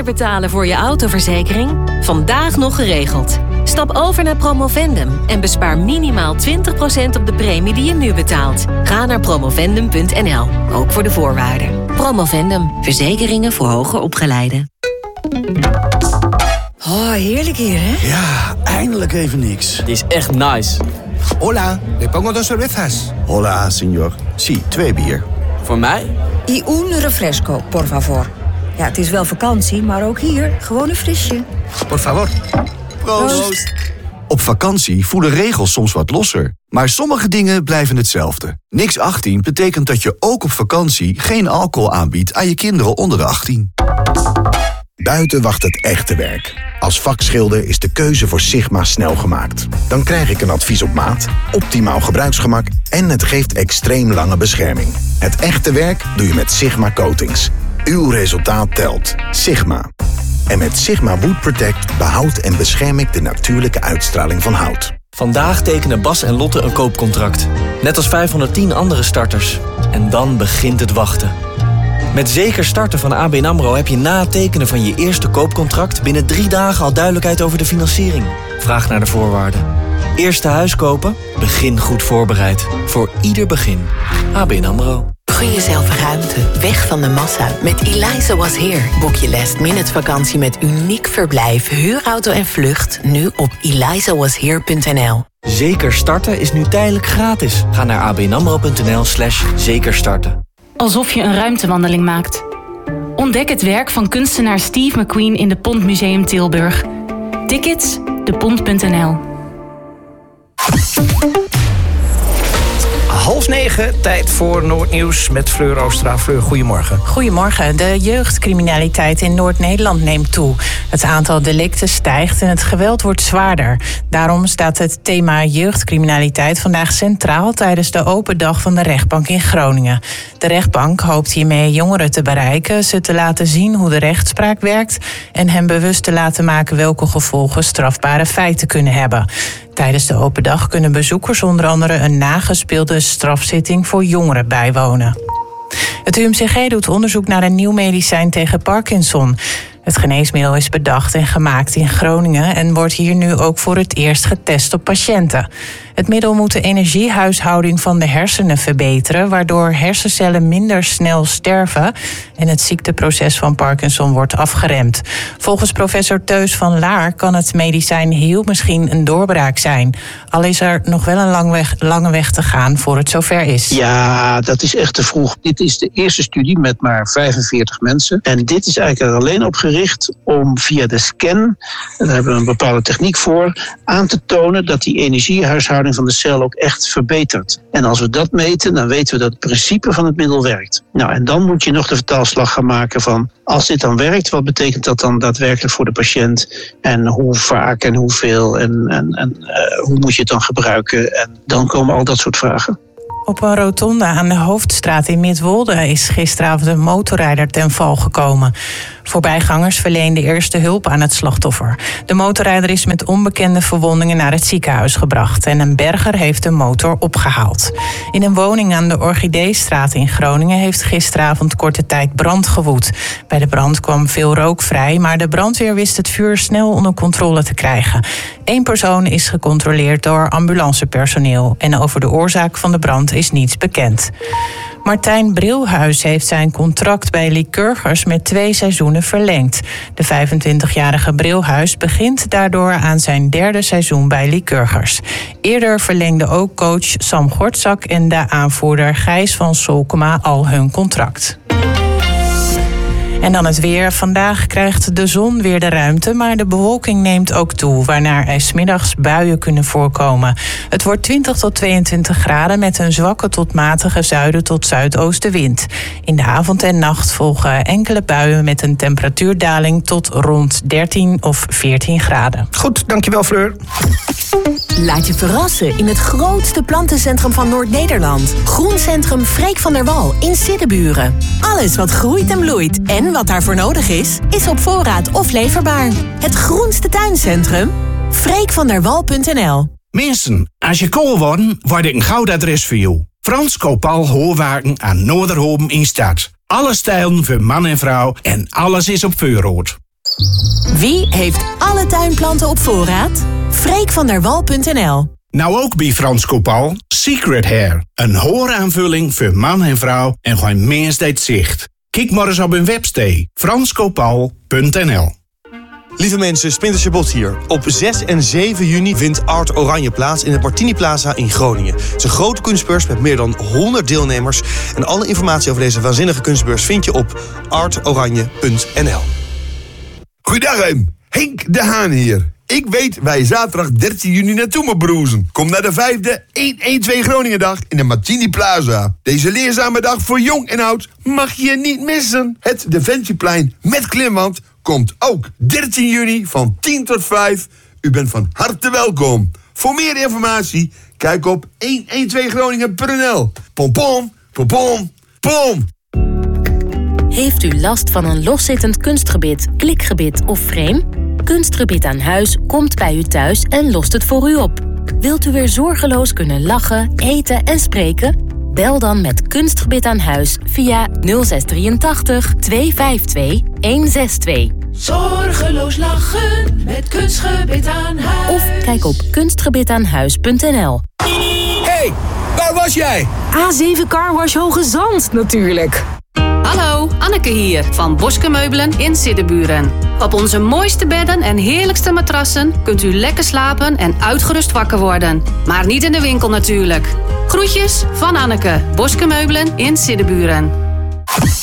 betalen voor je autoverzekering? Vandaag nog geregeld. Stap over naar Promovendum en bespaar minimaal 20% op de premie die je nu betaalt. Ga naar promovendum.nl, ook voor de voorwaarden. Promovendum, verzekeringen voor hoger opgeleiden. Oh, heerlijk hier, hè? Ja, eindelijk even niks. Het is echt nice. Hola, le pongo 2 cervezas. Hola, señor. Sí, 2 bier. Voor mij? Y un refresco, por favor. Ja, het is wel vakantie, maar ook hier gewoon een frisje. Por favor. Proost. Op vakantie voelen regels soms wat losser. Maar sommige dingen blijven hetzelfde. Niks 18 betekent dat je ook op vakantie geen alcohol aanbiedt aan je kinderen onder de 18. Buiten wacht het echte werk. Als vakschilder is de keuze voor Sigma snel gemaakt. Dan krijg ik een advies op maat, optimaal gebruiksgemak en het geeft extreem lange bescherming. Het echte werk doe je met Sigma Coatings. Uw resultaat telt. Sigma. En met Sigma Wood Protect behoud en bescherm ik de natuurlijke uitstraling van hout. Vandaag tekenen Bas en Lotte een koopcontract. Net als 510 andere starters. En dan begint het wachten. Met Zeker Starten van ABN AMRO heb je na het tekenen van je eerste koopcontract binnen 3 dagen al duidelijkheid over de financiering. Vraag naar de voorwaarden. Eerste huis kopen? Begin goed voorbereid. Voor ieder begin. ABN AMRO. Gun jezelf ruimte, weg van de massa. Met Eliza Was Here boek je last-minute vakantie met uniek verblijf, huurauto en vlucht nu op elizawashere.nl. Zeker Starten is nu tijdelijk gratis. Ga naar abnamro.nl/zekerstarten. Alsof je een ruimtewandeling maakt. Ontdek het werk van kunstenaar Steve McQueen in de Pont Museum Tilburg. Tickets, depont.nl. 8:30, tijd voor Noordnieuws met Fleur Oostra. Fleur, goedemorgen. Goedemorgen. De jeugdcriminaliteit in Noord-Nederland neemt toe. Het aantal delicten stijgt en het geweld wordt zwaarder. Daarom staat het thema jeugdcriminaliteit vandaag centraal tijdens de open dag van de rechtbank in Groningen. De rechtbank hoopt hiermee jongeren te bereiken, ze te laten zien hoe de rechtspraak werkt en hen bewust te laten maken welke gevolgen strafbare feiten kunnen hebben. Tijdens de open dag kunnen bezoekers onder andere een nagespeelde strafzitting voor jongeren bijwonen. Het UMCG doet onderzoek naar een nieuw medicijn tegen Parkinson. Het geneesmiddel is bedacht en gemaakt in Groningen en wordt hier nu ook voor het eerst getest op patiënten. Het middel moet de energiehuishouding van de hersenen verbeteren, waardoor hersencellen minder snel sterven en het ziekteproces van Parkinson wordt afgeremd. Volgens professor Teus van Laar kan het medicijn heel misschien een doorbraak zijn. Al is er nog wel een lange weg te gaan voor het zover is. Ja, dat is echt te vroeg. Dit is de eerste studie met maar 45 mensen. En dit is eigenlijk er alleen op gericht om via de scan, daar hebben we een bepaalde techniek voor, aan te tonen dat die energiehuishouding van de cel ook echt verbetert. En als we dat meten, dan weten we dat het principe van het middel werkt. Nou, en dan moet je nog de vertaalslag gaan maken van, als dit dan werkt, wat betekent dat dan daadwerkelijk voor de patiënt? En hoe vaak en hoeveel en hoe moet je het dan gebruiken? En dan komen al dat soort vragen. Op een rotonde aan de Hoofdstraat in Midwolde is gisteravond een motorrijder ten val gekomen. Voorbijgangers verleenden eerste hulp aan het slachtoffer. De motorrijder is met onbekende verwondingen naar het ziekenhuis gebracht en een berger heeft de motor opgehaald. In een woning aan de Orchideestraat in Groningen heeft gisteravond korte tijd brand gewoed. Bij de brand kwam veel rook vrij, maar de brandweer wist het vuur snel onder controle te krijgen. 1 persoon is gecontroleerd door ambulancepersoneel en over de oorzaak van de brand is niets bekend. Martijn Brilhuis heeft zijn contract bij Lycurgus met 2 seizoenen verlengd. De 25-jarige Brilhuis begint daardoor aan zijn 3e seizoen bij Lycurgus. Eerder verlengden ook coach Sam Gortzak en de aanvoerder Gijs van Solkema al hun contract. En dan het weer. Vandaag krijgt de zon weer de ruimte, maar de bewolking neemt ook toe, waarna er 's middags buien kunnen voorkomen. Het wordt 20 tot 22 graden met een zwakke tot matige zuiden tot zuidoostenwind. In de avond en nacht volgen enkele buien met een temperatuurdaling tot rond 13 of 14 graden. Goed, dankjewel Fleur. Laat je verrassen in het grootste plantencentrum van Noord-Nederland. Groencentrum Freek van der Wal in Siddeburen. Alles wat groeit en bloeit en wat daarvoor nodig is op voorraad of leverbaar. Het groenste tuincentrum? freekvanderwal.nl. Mensen, als je kool wordt, word ik een goud adres voor jou. Frans Koopal Hoorwaken aan Noorderhoven in Stad. Alle stijlen voor man en vrouw en alles is op voorraad. Wie heeft alle tuinplanten op voorraad? Freek-van-der-Wal.nl. Nou ook bij Frans Kopal, Secret Hair. Een hooraanvulling voor man en vrouw en gewoon meest zicht. Kijk maar eens op hun website, franskopal.nl. Lieve mensen, Splinter Chabot hier. Op 6 en 7 juni vindt Art Oranje plaats in het Martini Plaza in Groningen. Het is een grote kunstbeurs met meer dan 100 deelnemers. En alle informatie over deze waanzinnige kunstbeurs vind je op artoranje.nl. Goeiedag, Henk de Haan hier. Ik weet waar je zaterdag 13 juni naartoe moet broezen. Kom naar de 5e 112 Groningendag in de Martini Plaza. Deze leerzame dag voor jong en oud mag je niet missen. Het Defensieplein met klimwand komt ook 13 juni van 10 tot 5. U bent van harte welkom. Voor meer informatie, kijk op 112groningen.nl. Pom pom, pom pom, pom. Heeft u last van een loszittend kunstgebit, klikgebit of frame? Kunstgebit aan Huis komt bij u thuis en lost het voor u op. Wilt u weer zorgeloos kunnen lachen, eten en spreken? Bel dan met Kunstgebit aan Huis via 0683 252 162. Zorgeloos lachen met Kunstgebit aan Huis. Of kijk op kunstgebitaanhuis.nl. Hey, waar was jij? A7 Carwash Hoge Zand natuurlijk. Hallo, Anneke hier van Boske Meubelen in Siddeburen. Op onze mooiste bedden en heerlijkste matrassen kunt u lekker slapen en uitgerust wakker worden. Maar niet in de winkel natuurlijk. Groetjes van Anneke, Boske Meubelen in Siddeburen.